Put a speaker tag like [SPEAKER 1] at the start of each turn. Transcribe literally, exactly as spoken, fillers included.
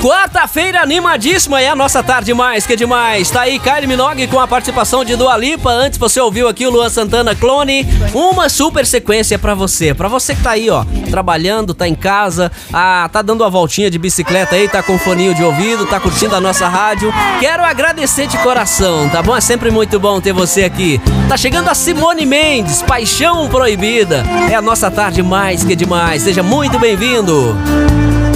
[SPEAKER 1] Quarta-feira animadíssima, é a nossa tarde mais que demais. Tá aí Kylie Minogue com a participação de Dua Lipa. Antes você ouviu aqui o Luan Santana, Clone. Uma super sequência pra você. Pra você que tá aí, ó, trabalhando, tá em casa, ah, tá dando uma voltinha de bicicleta aí, tá com foninho de ouvido, tá curtindo a nossa rádio. Quero agradecer de coração, tá bom? É sempre muito bom ter você aqui. Tá chegando a Simone Mendes, Paixão Proibida. É a nossa tarde mais que demais. Seja muito bem-vindo.